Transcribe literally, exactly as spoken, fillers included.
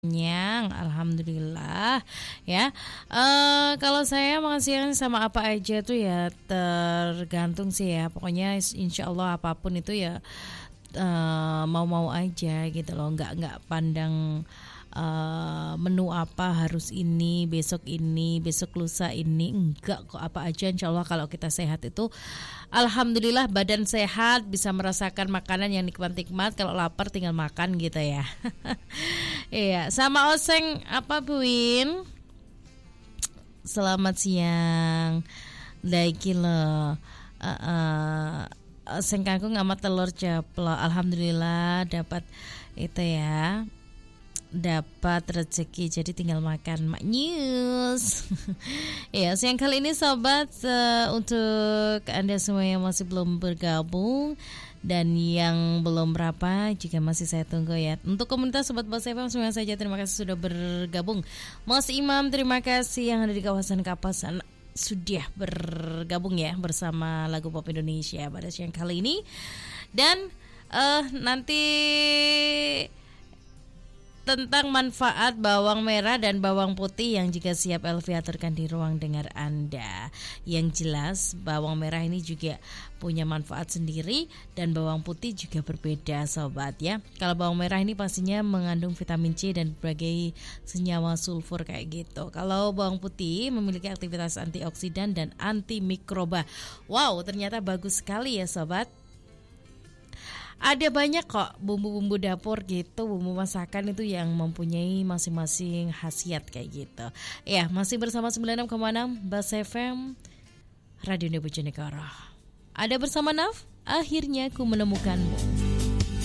Kenyang, alhamdulillah ya. Eh kalau saya makan siang sama apa aja tuh ya tergantung sih ya. Pokoknya insya Allah apapun itu ya eh, mau-mau aja gitu loh. Nggak nggak pandang eh, menu apa harus ini besok ini besok lusa ini, enggak kok, apa aja insya Allah kalau kita sehat itu alhamdulillah badan sehat, bisa merasakan makanan yang nikmat-nikmat. Kalau lapar tinggal makan gitu ya. Iya, sama oseng apa Buin? Selamat siang. Daiki lo. Uh, uh, oseng kangkung sama telur ceplok. Alhamdulillah dapat itu ya. Dapat rezeki, jadi tinggal makan mak news. Ya, siang kali ini sobat, uh, untuk Anda semua yang masih belum bergabung dan yang belum berapa juga masih saya tunggu ya. Untuk komunitas sobat Bos F M semua saja terima kasih sudah bergabung. Mas Imam terima kasih yang ada di kawasan Kapasan sudah bergabung ya bersama lagu pop Indonesia pada siang kali ini. Dan uh, nanti tentang manfaat bawang merah dan bawang putih yang jika siap Elvi aturkan di ruang dengar Anda. Yang jelas bawang merah ini juga punya manfaat sendiri dan bawang putih juga berbeda sobat ya. Kalau bawang merah ini pastinya mengandung vitamin C dan berbagai senyawa sulfur kayak gitu. Kalau bawang putih memiliki aktivitas antioksidan dan antimikroba. Wow, ternyata bagus sekali ya sobat. Ada banyak kok bumbu-bumbu dapur gitu, bumbu masakan itu yang mempunyai masing-masing khasiat kayak gitu. Ya, masih bersama sembilan puluh enam koma enam Bas F M Radio Bojonegoro. Ada bersama Naf, akhirnya ku menemukanmu.